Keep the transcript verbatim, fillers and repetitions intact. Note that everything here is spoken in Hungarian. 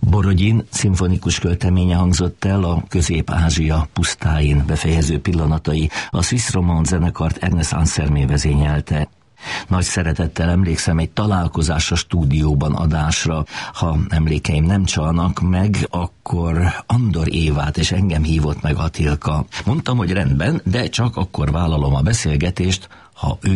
Borodin szimfonikus költeménye hangzott el, a Közép-Ázsia pusztáin befejező pillanatai, a Swiss Romand zenekart Ernest Ansermé vezényelte. Nagy szeretettel emlékszem egy találkozás a stúdióban adásra. Ha emlékeim nem csalnak meg, akkor Andor Évát és engem hívott meg Atilka. Mondtam, hogy rendben, de csak akkor vállalom a beszélgetést, ha ő